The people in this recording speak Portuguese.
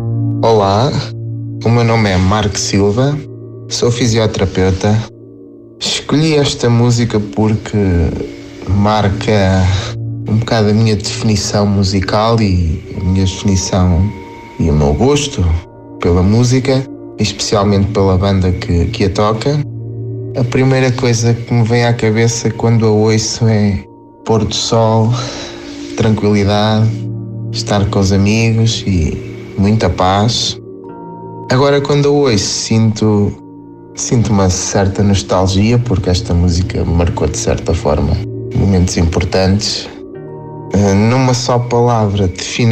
Olá, o meu nome é Marco Silva, sou fisioterapeuta. Escolhi esta música porque marca um bocado a minha definição musical e a minha definição e o meu gosto pela música, especialmente pela banda que a toca. A primeira coisa que me vem à cabeça quando a ouço é pôr do sol, tranquilidade, estar com os amigos e muita paz. Agora, quando eu ouço, sinto uma certa nostalgia, porque esta música me marcou de certa forma momentos importantes. Numa só palavra, define